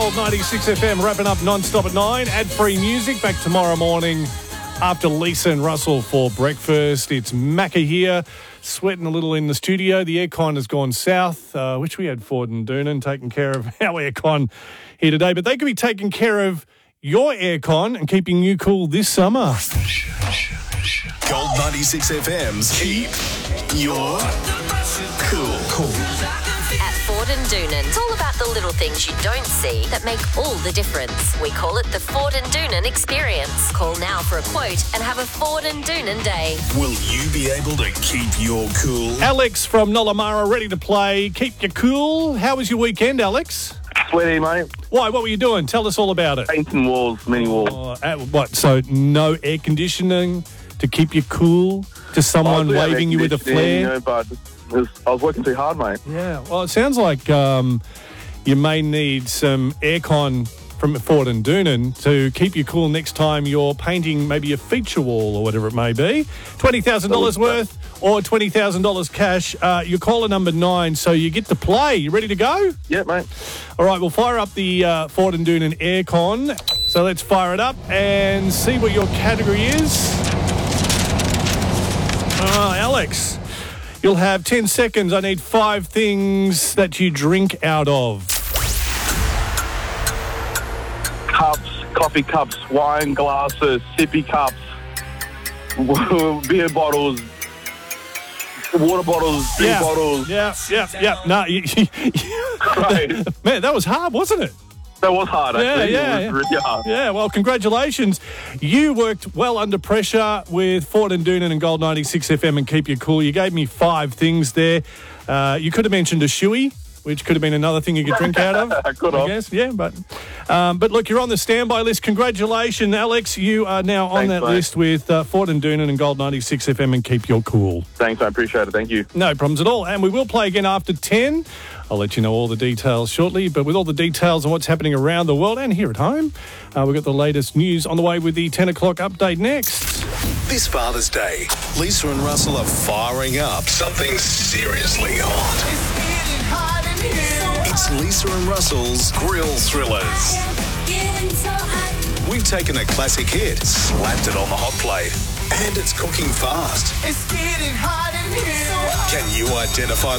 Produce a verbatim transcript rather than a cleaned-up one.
Gold ninety-six F M, wrapping up non-stop at nine. Ad-free music back tomorrow morning after Lisa and Russell for breakfast. It's Macca here, sweating a little in the studio. The aircon has gone south. Uh, wish we had Ford and Doonan taking care of our aircon here today, but they could be taking care of your aircon and keeping you cool this summer. Gold ninety-six F M's Keep Your Cool. Cool. At Ford and Doonan, it's all about the little things you don't see that make all the difference. We call it the Ford and Doonan experience. Call now for a quote and have a Ford and Doonan day. Will you be able to keep your cool? Alex from Nollamara, ready to play. Keep you cool. How was your weekend, Alex? Sweaty, mate. Why? What were you doing? Tell us all about it. Painting walls, many walls. Oh, uh, what? So no air conditioning to keep you cool? Just someone I was waving you with a flare? You know, but it was, I was working too hard, mate. Yeah. Well, it sounds like um, you may need some aircon from Ford and Doonan to keep you cool next time you're painting maybe a feature wall or whatever it may be. twenty thousand dollars worth or twenty thousand dollars cash. Uh, you're caller number nine, so you get to play. You ready to go? Yeah, mate. All right, we'll fire up the uh, Ford and Doonan aircon. So let's fire it up and see what your category is. Uh, Alex, you'll have ten seconds. I need five things that you drink out of. Cups, coffee cups, wine glasses, sippy cups, beer bottles, water bottles, beer yeah. bottles. Yeah, yeah, yeah. No, you, you, Right. man, that was hard, wasn't it? That was hard, actually. Yeah, yeah, It was really hard. Yeah, well, congratulations. You worked well under pressure with Ford and Doonan and Gold ninety-six F M and Keep You Cool. You gave me five things there. Uh, you could have mentioned a shoey, which could have been another thing you could drink out of. I could have. I guess, yeah. But, um, but look, you're on the standby list. Congratulations, Alex. You are now on Thanks, that mate. list with uh, Ford and Doonan and Gold ninety-six F M and Keep Your Cool. Thanks, I appreciate it. Thank you. No problems at all. And we will play again after ten. I'll let you know all the details shortly. But with all the details on what's happening around the world and here at home, uh, we've got the latest news on the way with the ten o'clock update next. This Father's Day, Lisa and Russell are firing up something seriously hot. It's Lisa and Russell's Grill Thrillers. We've taken a classic hit, slapped it on the hot plate, and it's cooking fast. It's getting hot in here. Can you identify